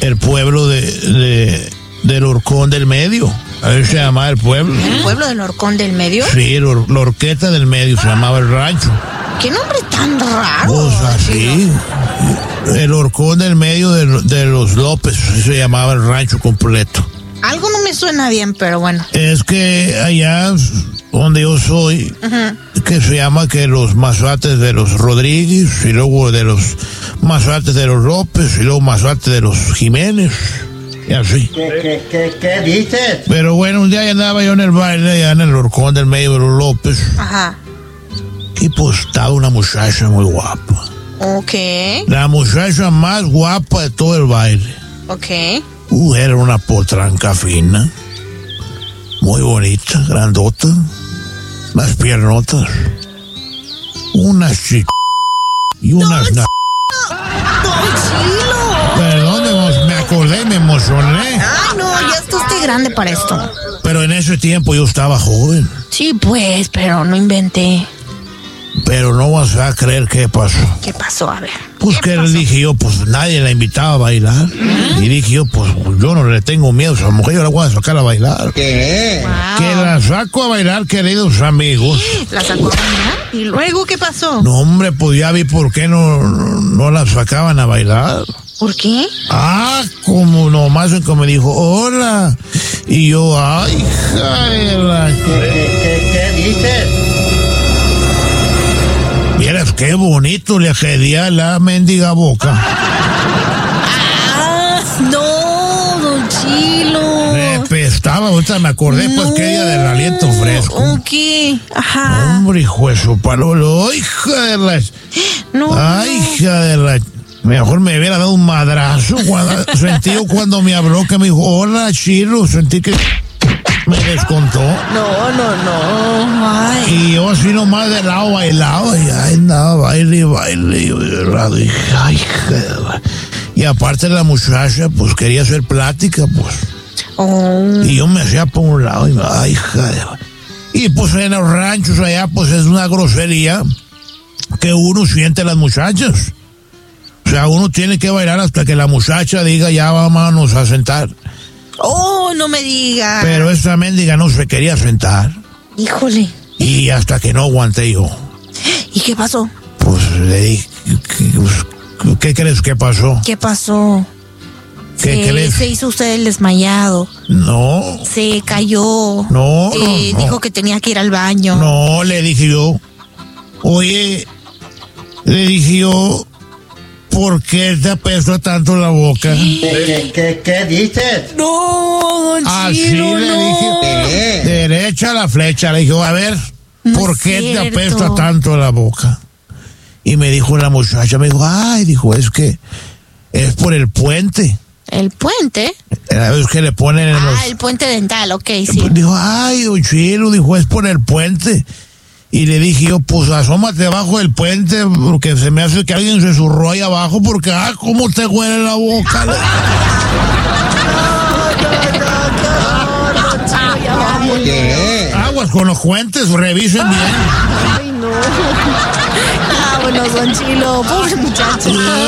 el pueblo del Horcón del Medio. Ahí se llamaba el pueblo. ¿El pueblo del Horcón del Medio? Sí, la Horqueta del Medio se llamaba el rancho. ¿Qué nombre tan raro? Pues así. El Horcón del Medio de los López, así se llamaba el rancho completo. Algo no me suena bien, pero bueno. Es que allá donde yo soy, que se llama que los mazates de los Rodríguez, y luego de los mazates de los López, y luego mazates de los Jiménez, y así. ¿Qué dices? Pero bueno, un día ya andaba yo en el baile, allá en el Horcón del Medio de los López, Ajá. y pues estaba una muchacha muy guapa. Ok. La muchacha más guapa de todo el baile. Ok. Era una potranca fina, muy bonita, grandota, las piernotas, unas chicas y unas... ¡Don Chilo! Perdón, me acordé y me emocioné. Ay, no, ya está usted grande para esto. Pero en ese tiempo yo estaba joven. Sí, pues, pero no inventé. Pero no vas a creer qué pasó. ¿Qué pasó? A ver. Pues ¿Qué que pasó? le dije yo, pues nadie la invitaba a bailar. Y dije yo, pues yo no le tengo miedo a esa mujer, yo la voy a sacar a bailar. ¿Qué? Wow. Que la saco a bailar, queridos amigos. ¿La sacó a bailar? ¿Y luego qué pasó? No, hombre, pues ya vi por qué no la sacaban a bailar. ¿Por qué? Como nomás en que me dijo, hola. Y yo, ay, hija de la... ¿Qué dices? Vieras qué bonito le quedía la mendiga boca. ¡Ah! ¡No, don Chilo! Me pestaba, ahorita me acordé, pues, que ella del aliento fresco. Ok, ajá. Hombre, hijo de su palolo, hija de la... No. Ay, hija de la... Mejor me hubiera dado un madrazo sentí yo cuando me habló que me dijo, hola, Chilo, sentí que me descontó. No. Ay. Y yo así nomás de lado bailaba y ahí andaba, baile. Y yo de lado, y ay, hija de la... Y aparte la muchacha, pues quería hacer plática, pues. Oh. Y yo me hacía por un lado y ay, hija de la... Y pues en los ranchos allá, pues es una grosería que uno siente a las muchachas. O sea, uno tiene que bailar hasta que la muchacha diga, ya vámonos a sentar. Oh, no me diga. Pero esa mendiga no se quería sentar. Híjole. Y hasta que no aguanté yo. ¿Y qué pasó? Pues le dije, ¿qué crees que pasó? ¿Qué pasó? ¿Qué crees? Se hizo usted el desmayado. No, Se cayó. No. Dijo que tenía que ir al baño. no, le dije yo. Oye, le dije yo, ¿por qué te apesta tanto la boca? ¿Qué dices? No, don Así Chilo, le no. dije, derecha la flecha. Le dije, a ver, No ¿por es qué te cierto. apesta tanto la boca? Y me dijo la muchacha, me dijo, ay, dijo, es que es por el puente. ¿El puente? Es que le ponen en los... El puente dental, ok, sí. Dijo, ay, don Chilo, dijo, es por el puente. Y le dije yo, pues asómate abajo del puente, porque se me hace que alguien se zurró ahí abajo, porque, cómo te huele la boca. ¿Qué? Aguas con los cuentes, revisen bien. Ay, no. Vámonos, don Chilo, pobre muchacho.